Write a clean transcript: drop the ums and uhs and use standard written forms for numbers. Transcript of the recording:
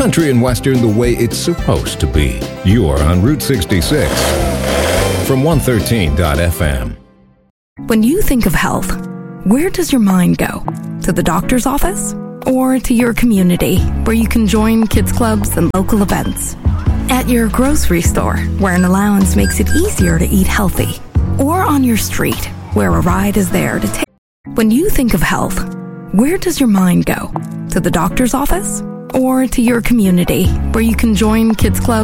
Country and Western the way it's supposed to be. You're on Route 66 from 113.fm. When you think of health, where does your mind go? To the doctor's office? Or to your community, where you can join kids clubs and local events? At your grocery store, where an allowance makes it easier to eat healthy? Or on your street, where a ride is there to take? When you think of health, where does your mind go? To the doctor's office? Or to your community, where you can join kids clubs